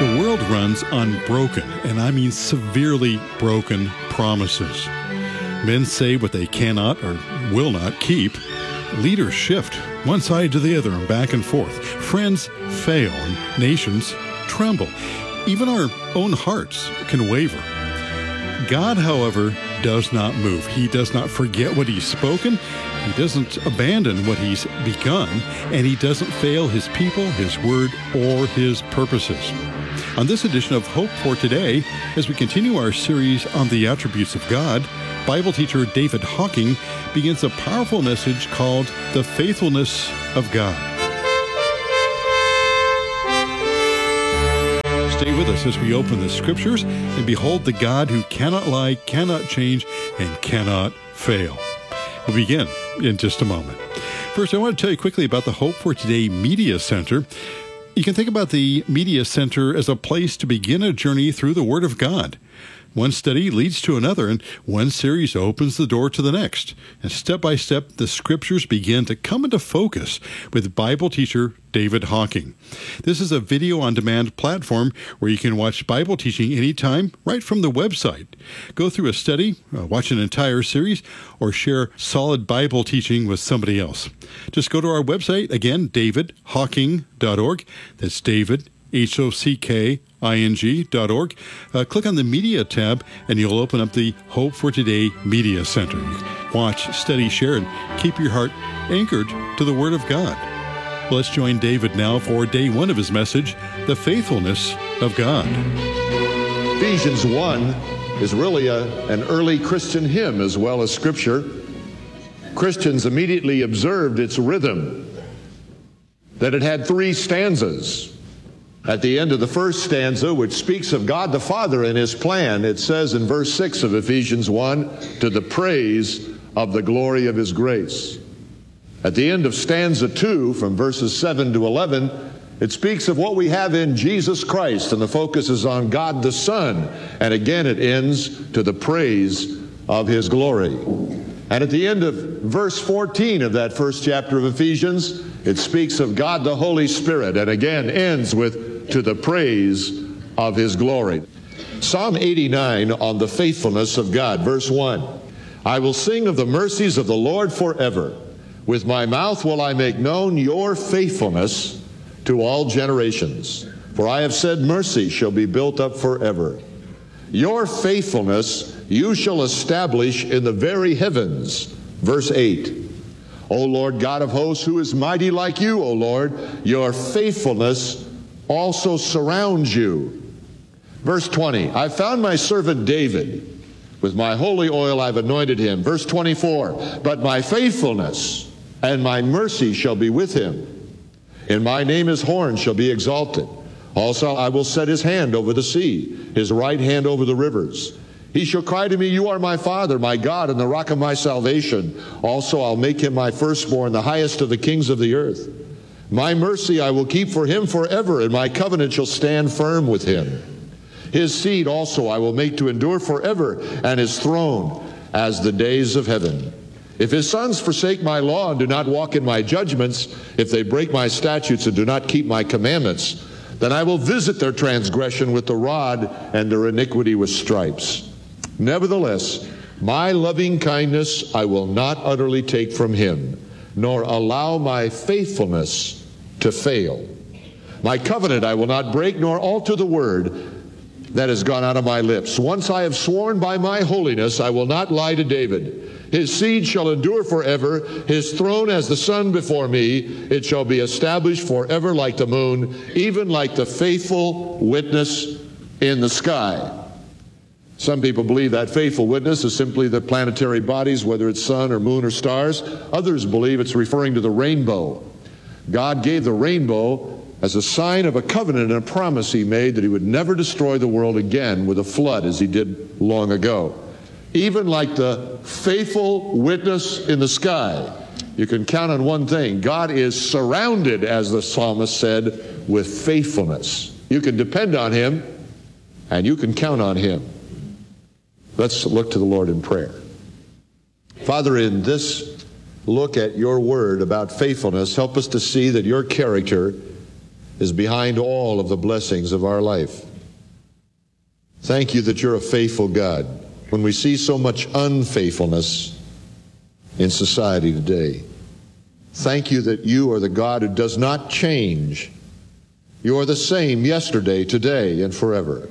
The world runs on broken, and I mean severely broken, promises. Men say what they cannot or will not keep. Leaders shift one side to the other and back and forth. Friends fail and nations tremble. Even our own hearts can waver. God, however, does not move. He does not forget what he's spoken. He doesn't abandon what he's begun, and he doesn't fail his people, his word, or his purposes. On this edition of Hope for Today, as we continue our series on the attributes of God, Bible teacher David Hocking begins a powerful message called The Faithfulness of God. Stay with us as we open the Scriptures and behold the God who cannot lie, cannot change, and cannot fail. We'll begin in just a moment. First, I want to tell you quickly about the Hope for Today Media Center. You can think about the Media Center as a place to begin a journey through the Word of God. One study leads to another, and one series opens the door to the next. And step by step, the Scriptures begin to come into focus with Bible teacher David Hocking. This is a video-on-demand platform where you can watch Bible teaching anytime, right from the website. Go through a study, watch an entire series, or share solid Bible teaching with somebody else. Just go to our website, again, davidhocking.org. That's David, HOCKING.org. Click on the Media tab, and you'll open up the Hope for Today Media Center. You can watch, study, share, and keep your heart anchored to the Word of God. Well, let's join David now for day one of his message, The Faithfulness of God. Ephesians 1 is really an early Christian hymn as well as Scripture. Christians immediately observed its rhythm, that it had three stanzas. At the end of the first stanza, which speaks of God the Father and His plan, it says in verse 6 of Ephesians 1, to the praise of the glory of His grace. At the end of stanza 2, from verses 7 to 11, it speaks of what we have in Jesus Christ, and the focus is on God the Son. And again, it ends to the praise of His glory. And at the end of verse 14 of that first chapter of Ephesians, it speaks of God the Holy Spirit, and again ends with to the praise of His glory. Psalm 89 on the faithfulness of God, verse 1. I will sing of the mercies of the Lord forever. With my mouth will I make known your faithfulness to all generations. For I have said mercy shall be built up forever. Your faithfulness you shall establish in the very heavens. Verse 8. O Lord God of hosts, who is mighty like you, O Lord, your faithfulness also surrounds you. Verse 20, I found my servant David. With my holy oil I've anointed him. Verse 24, but my faithfulness and my mercy shall be with him. In my name his horn shall be exalted. Also I will set his hand over the sea, his right hand over the rivers. He shall cry to me, you are my Father, my God, and the rock of my salvation. Also I'll make him my firstborn, the highest of the kings of the earth. My mercy I will keep for him forever, and my covenant shall stand firm with him. His seed also I will make to endure forever, and his throne as the days of heaven. If his sons forsake my law and do not walk in my judgments, if they break my statutes and do not keep my commandments, then I will visit their transgression with the rod and their iniquity with stripes. Nevertheless, my loving kindness I will not utterly take from him, nor allow my faithfulness to fail. My covenant I will not break, nor alter the word that has gone out of my lips. Once I have sworn by my holiness, I will not lie to David. His seed shall endure forever, his throne as the sun before me. It shall be established forever like the moon, even like the faithful witness in the sky. Some people believe that faithful witness is simply the planetary bodies, whether it's sun or moon or stars. Others believe it's referring to the rainbow. God gave the rainbow as a sign of a covenant and a promise He made that He would never destroy the world again with a flood as He did long ago. Even like the faithful witness in the sky, you can count on one thing. God is surrounded, as the psalmist said, with faithfulness. You can depend on Him, and you can count on Him. Let's look to the Lord in prayer. Father, in this look at your word about faithfulness, help us to see that your character is behind all of the blessings of our life. Thank you that you're a faithful God. When we see so much unfaithfulness in society today, thank you that you are the God who does not change. You are the same yesterday, today, and forever.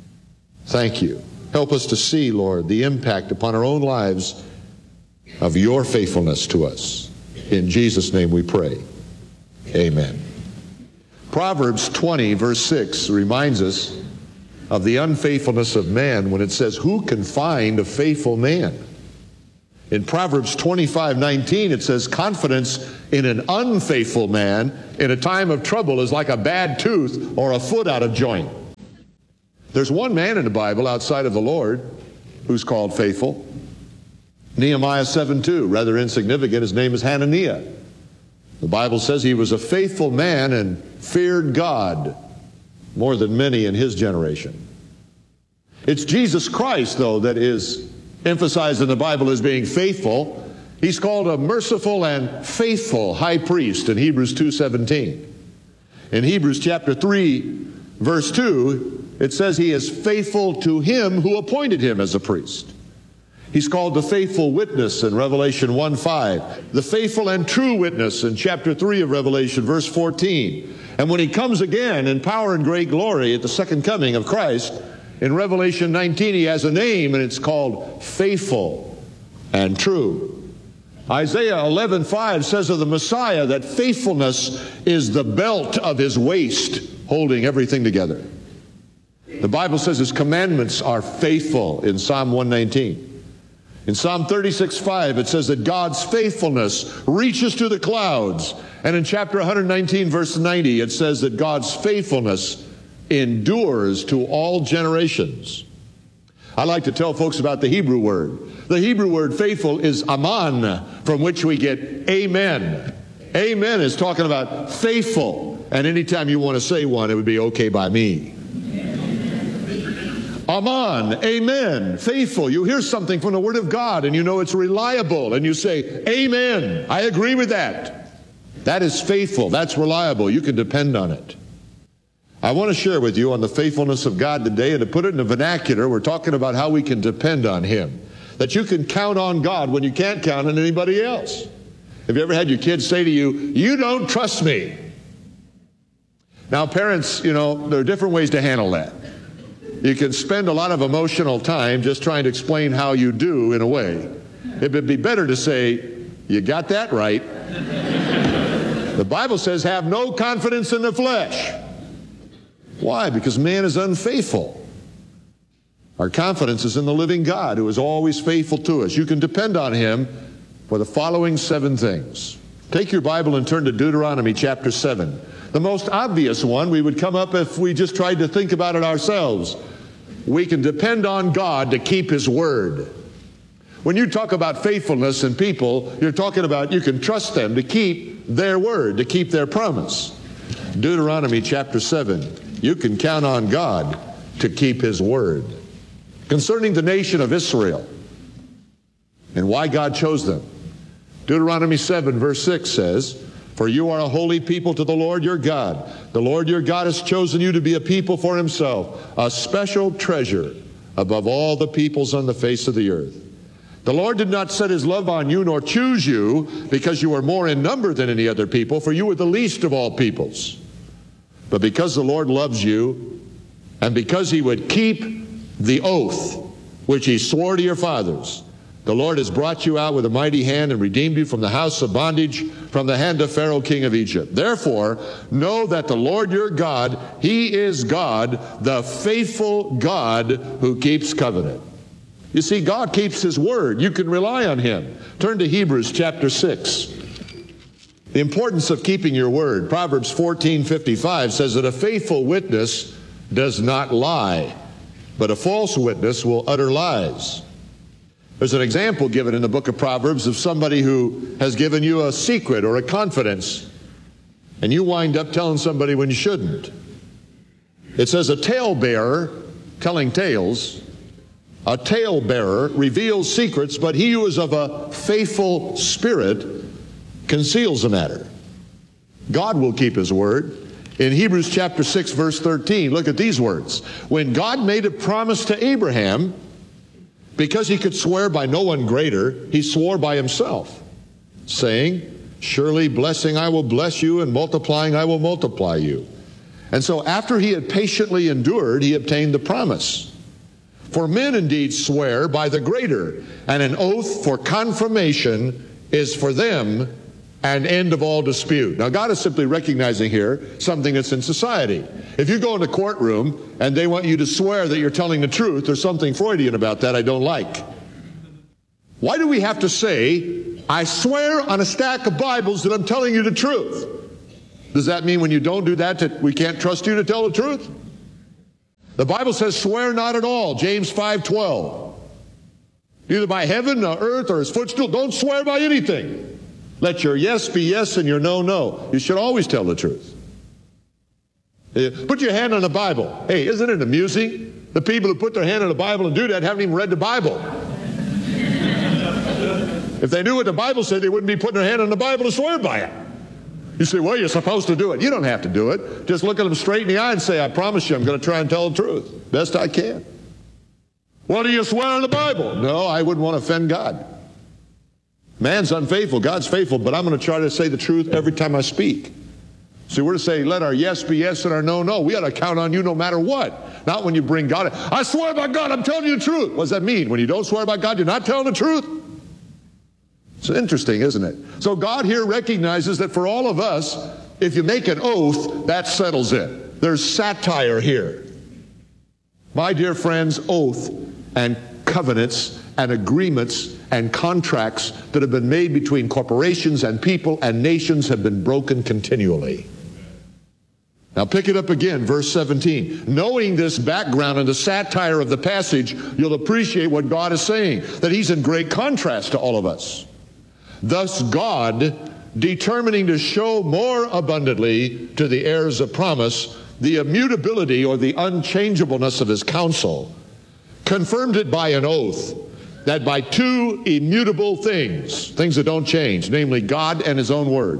Thank you. Help us to see, Lord, the impact upon our own lives of your faithfulness to us. In Jesus' name we pray. Amen. Proverbs 20, verse 6 reminds us of the unfaithfulness of man when it says, "Who can find a faithful man?" In Proverbs 25:19 it says, "Confidence in an unfaithful man in a time of trouble is like a bad tooth or a foot out of joint." There's one man in the Bible outside of the Lord who's called faithful. Nehemiah 7:2, rather insignificant. His name is Hananiah. The Bible says he was a faithful man and feared God more than many in his generation. It's Jesus Christ, though, that is emphasized in the Bible as being faithful. He's called a merciful and faithful high priest in Hebrews 2:17. In Hebrews chapter 3, verse 2, it says he is faithful to him who appointed him as a priest. He's called the faithful witness in Revelation 1:5, the faithful and true witness in chapter 3 of Revelation, verse 14. And when he comes again in power and great glory at the second coming of Christ, in Revelation 19 he has a name, and it's called faithful and true. Isaiah 11:5 says of the Messiah that faithfulness is the belt of his waist, holding everything together. The Bible says his commandments are faithful in Psalm 119. In Psalm 36:5 it says that God's faithfulness reaches to the clouds. And in chapter 119 verse 90 it says that God's faithfulness endures to all generations. I like to tell folks about the Hebrew word. The Hebrew word faithful is aman, from which we get amen. Amen is talking about faithful. And anytime you want to say one, it would be okay by me. Aman, amen, faithful. You hear something from the Word of God and you know it's reliable and you say, amen, I agree with that. That is faithful. That's reliable. You can depend on it. I want to share with you on the faithfulness of God today, and to put it in the vernacular, we're talking about how we can depend on Him. That you can count on God when you can't count on anybody else. Have you ever had your kids say to you, "You don't trust me"? Now parents, there are different ways to handle that. You can spend a lot of emotional time just trying to explain how you do in a way. It would be better to say, "You got that right." The Bible says, "Have no confidence in the flesh." Why? Because man is unfaithful. Our confidence is in the living God who is always faithful to us. You can depend on Him for the following 7 things. Take your Bible and turn to Deuteronomy chapter 7. The most obvious one we would come up if we just tried to think about it ourselves. We can depend on God to keep His word. When you talk about faithfulness in people, you're talking about you can trust them to keep their word, to keep their promise. Deuteronomy chapter 7. You can count on God to keep His word. Concerning the nation of Israel and why God chose them. Deuteronomy 7 verse 6 says, "For you are a holy people to the Lord your God. The Lord your God has chosen you to be a people for Himself, a special treasure above all the peoples on the face of the earth. The Lord did not set His love on you nor choose you because you were more in number than any other people, for you were the least of all peoples. But because the Lord loves you, and because He would keep the oath which He swore to your fathers, the Lord has brought you out with a mighty hand and redeemed you from the house of bondage, from the hand of Pharaoh king of Egypt. Therefore, know that the Lord your God, He is God, the faithful God who keeps covenant." You see, God keeps His word. You can rely on Him. Turn to Hebrews chapter 6. The importance of keeping your word. Proverbs 14:55 says that a faithful witness does not lie, but a false witness will utter lies. There's an example given in the book of Proverbs of somebody who has given you a secret or a confidence, and you wind up telling somebody when you shouldn't. It says a talebearer, telling tales, a talebearer reveals secrets, but he who is of a faithful spirit conceals the matter. God will keep His word. In Hebrews chapter 6, verse 13, look at these words. When God made a promise to Abraham, because he could swear by no one greater, he swore by himself, saying, surely blessing I will bless you, and multiplying I will multiply you. And so after he had patiently endured, he obtained the promise. For men indeed swear by the greater, and an oath for confirmation is for them an end of all dispute. Now, God is simply recognizing here something that's in society. If you go in a courtroom and they want you to swear that you're telling the truth, there's something Freudian about that I don't like. Why do we have to say, I swear on a stack of Bibles that I'm telling you the truth? Does that mean when you don't do that we can't trust you to tell the truth? The Bible says, swear not at all, James 5:12. Either by heaven or earth or his footstool, don't swear by anything. Let your yes be yes and your no, no. You should always tell the truth. Put your hand on the Bible. Hey, isn't it amusing? The people who put their hand on the Bible and do that haven't even read the Bible. If they knew what the Bible said, they wouldn't be putting their hand on the Bible to swear by it. You say, well, you're supposed to do it. You don't have to do it. Just look at them straight in the eye and say, I promise you I'm going to try and tell the truth. Best I can. Well, do you swear on the Bible? No, I wouldn't want to offend God. Man's unfaithful, God's faithful, but I'm going to try to say the truth every time I speak. See, we're to say, let our yes be yes and our no, no. We ought to count on you no matter what. Not when you bring God in. I swear by God, I'm telling you the truth. What does that mean? When you don't swear by God, you're not telling the truth? It's interesting, isn't it? So God here recognizes that for all of us, if you make an oath, that settles it. There's satire here. My dear friends, oath and covenants and agreements and contracts that have been made between corporations and people and nations have been broken continually. Now pick it up again, verse 17. Knowing this background and the satire of the passage, you'll appreciate what God is saying, that he's in great contrast to all of us. Thus God, determining to show more abundantly to the heirs of promise the immutability or the unchangeableness of his counsel, confirmed it by an oath, that by two immutable things that don't change, namely God and his own word,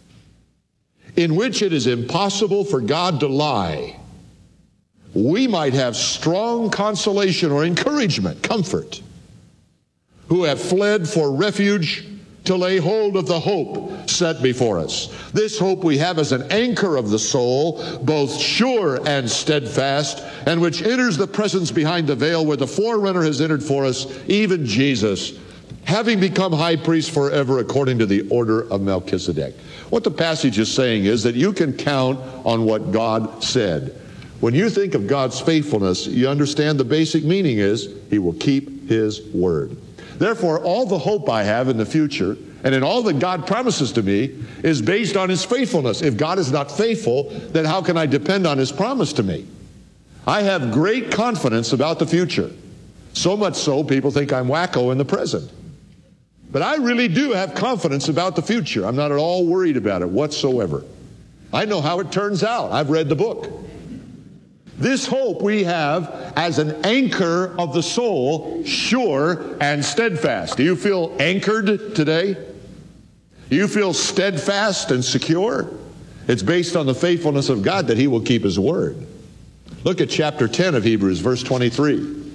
in which it is impossible for God to lie, we might have strong consolation or encouragement, comfort, who have fled for refuge to lay hold of the hope set before us. This hope we have as an anchor of the soul, both sure and steadfast, and which enters the presence behind the veil where the forerunner has entered for us, even Jesus, having become high priest forever according to the order of Melchizedek. What the passage is saying is that you can count on what God said. When you think of God's faithfulness, you understand the basic meaning is he will keep his word. Therefore, all the hope I have in the future and in all that God promises to me is based on his faithfulness. If God is not faithful, then how can I depend on his promise to me? I have great confidence about the future. So much so, people think I'm wacko in the present. But I really do have confidence about the future. I'm not at all worried about it whatsoever. I know how it turns out. I've read the book. This hope we have as an anchor of the soul, sure and steadfast. Do you feel anchored today? Do you feel steadfast and secure? It's based on the faithfulness of God that he will keep his word. Look at chapter 10 of Hebrews, verse 23.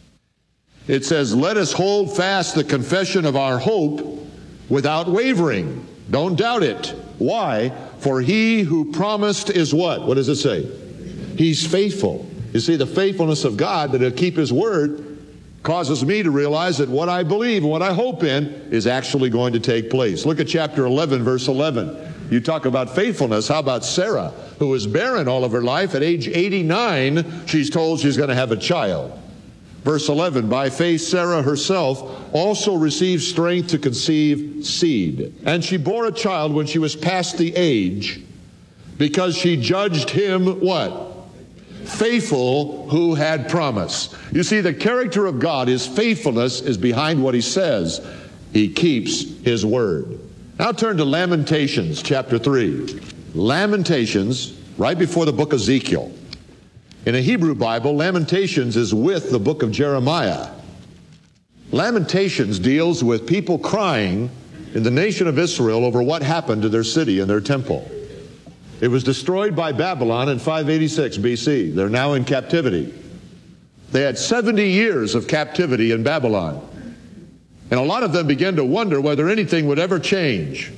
It says, let us hold fast the confession of our hope without wavering. Don't doubt it. Why? For he who promised is what? What does it say? He's faithful. You see, the faithfulness of God, that he'll keep his word, causes me to realize that what I believe and what I hope in is actually going to take place. Look at chapter 11, verse 11. You talk about faithfulness. How about Sarah, who was barren all of her life? At age 89, she's told she's going to have a child. Verse 11, by faith Sarah herself also received strength to conceive seed. And she bore a child when she was past the age, because she judged him what? Faithful who had promised. You see, the character of God, his faithfulness, is behind what he says. He keeps his word. Now turn to Lamentations chapter 3. Lamentations, right before the book of Ezekiel. In a Hebrew Bible, Lamentations is with the book of Jeremiah. Lamentations deals with people crying in the nation of Israel over what happened to their city and their temple. It was destroyed by Babylon in 586 BC. They're now in captivity. They had 70 years of captivity in Babylon. And a lot of them began to wonder whether anything would ever change.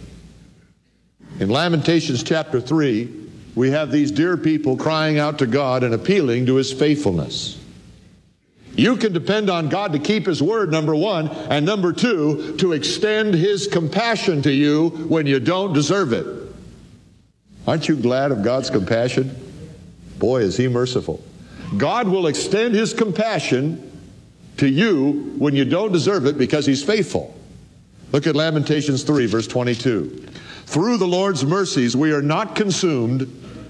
In Lamentations chapter 3, we have these dear people crying out to God and appealing to His faithfulness. You can depend on God to keep His word, number one, and number two, to extend His compassion to you when you don't deserve it. Aren't you glad of God's compassion? Boy, is He merciful. God will extend His compassion to you when you don't deserve it because He's faithful. Look at Lamentations 3, verse 22. Through the Lord's mercies we are not consumed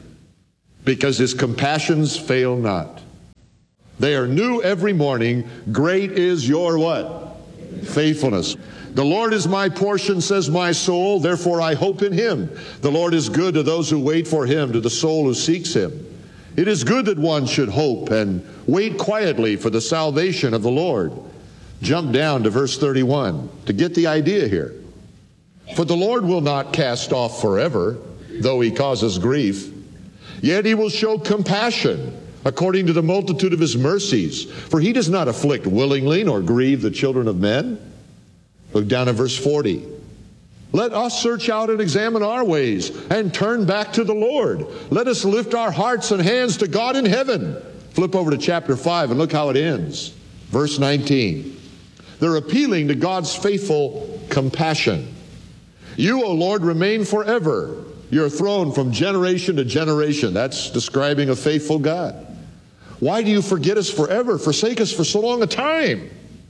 because His compassions fail not. They are new every morning. Great is your what? Faithfulness. The Lord is my portion, says my soul, therefore I hope in Him. The Lord is good to those who wait for Him, to the soul who seeks Him. It is good that one should hope and wait quietly for the salvation of the Lord. Jump down to verse 31 to get the idea here. For the Lord will not cast off forever, though He causes grief. Yet He will show compassion according to the multitude of His mercies. For He does not afflict willingly nor grieve the children of men. Look down at verse 40. Let us search out and examine our ways and turn back to the Lord. Let us lift our hearts and hands to God in heaven. Flip over to chapter 5 and look how it ends. Verse 19. They're appealing to God's faithful compassion. You, O Lord, remain forever. Your throne from generation to generation. That's describing a faithful God. Why do you forget us forever, forsake us for so long a time?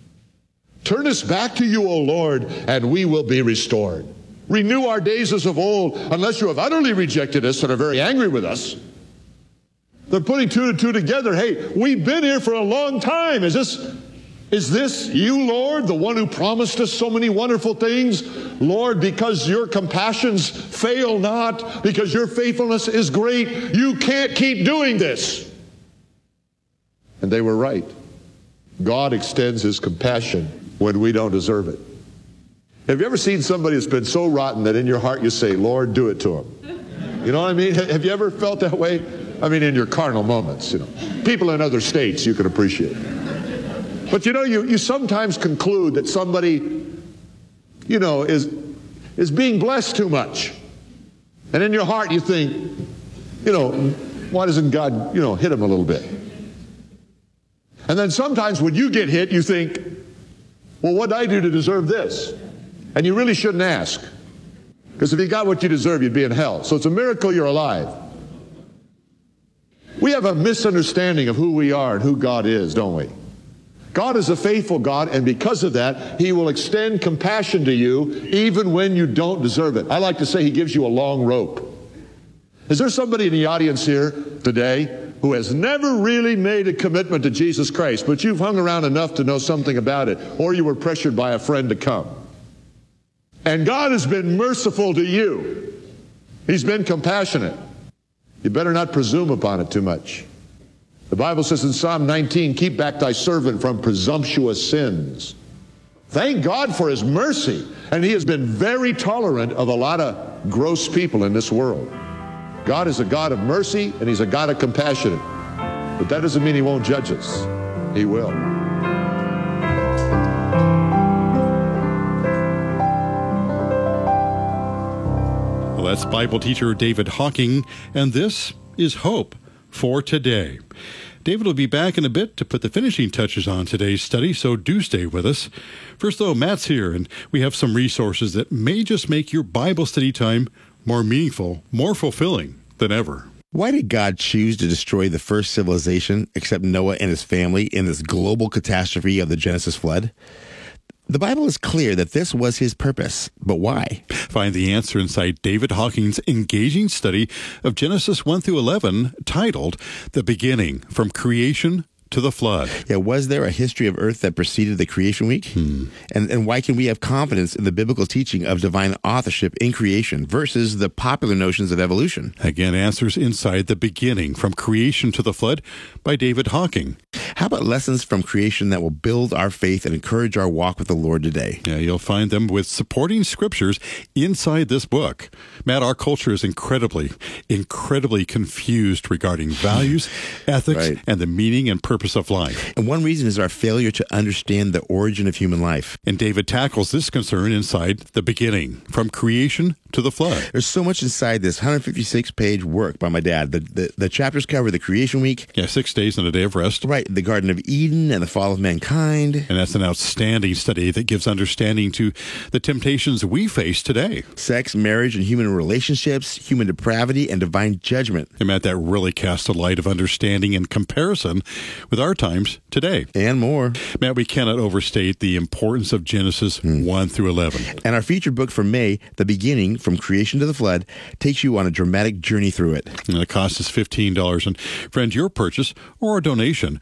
Turn us back to you, O Lord, and we will be restored. Renew our days as of old, unless you have utterly rejected us and are very angry with us. They're putting two and two together. Hey, we've been here for a long time. Is this you, Lord, the one who promised us so many wonderful things? Lord, because your compassions fail not, because your faithfulness is great, you can't keep doing this. And they were right. God extends His compassion when we don't deserve it. Have you ever seen somebody that's been so rotten that in your heart you say, Lord, do it to him? You know what I mean? Have you ever felt that way? I mean, in your carnal moments, People in other states you can appreciate. But you sometimes conclude that somebody, is being blessed too much. And in your heart you think, why doesn't God, hit him a little bit? And then sometimes when you get hit, you think, well, what did I do to deserve this? And you really shouldn't ask. Because if you got what you deserve, you'd be in hell. So it's a miracle you're alive. We have a misunderstanding of who we are and who God is, don't we? God is a faithful God, and because of that, He will extend compassion to you even when you don't deserve it. I like to say He gives you a long rope. Is there somebody in the audience here today who has never really made a commitment to Jesus Christ, but you've hung around enough to know something about it, or you were pressured by a friend to come? And God has been merciful to you. He's been compassionate. You better not presume upon it too much. The Bible says in Psalm 19, keep back thy servant from presumptuous sins. Thank God for His mercy. And He has been very tolerant of a lot of gross people in this world. God is a God of mercy, and He's a God of compassion. But that doesn't mean He won't judge us. He will. Well, that's Bible teacher David Hocking, and this is Hope for Today. David will be back in a bit to put the finishing touches on today's study, so do stay with us. First, though, Matt's here, and we have some resources that may just make your Bible study time more meaningful, more fulfilling than ever. Why did God choose to destroy the first civilization except Noah and his family in this global catastrophe of the Genesis flood? The Bible is clear that this was His purpose, but why? Find the answer inside David Hocking's engaging study of Genesis 1 through 11, titled The Beginning, From Creation to the Flood. Yeah, was there a history of Earth that preceded the creation week? And why can we have confidence in the biblical teaching of divine authorship in creation versus the popular notions of evolution? Again, answers inside The Beginning, From Creation to the Flood by David Hocking. How about lessons from creation that will build our faith and encourage our walk with the Lord today? Yeah, you'll find them with supporting scriptures inside this book. Matt, our culture is incredibly confused regarding values, ethics, Right. and the meaning and purpose of life. And one reason is our failure to understand the origin of human life. And David tackles this concern inside the beginning, from creation to the flood. There's so much inside this 156-page work by my dad. The chapters cover the creation week, Yeah, 6 days and a day of rest. right, the Garden of Eden and the fall of mankind, And that's an outstanding study that gives understanding to the temptations we face today. sex, marriage, and human relationships, human depravity, and divine judgment. And Matt, that really casts a light of understanding and comparison with our times today. And more. Matt, we cannot overstate the importance of Genesis 1 through 11. And our featured book for May, The Beginning, From Creation to the Flood, takes you on a dramatic journey through it. And the cost is $15. And friend, your purchase or a donation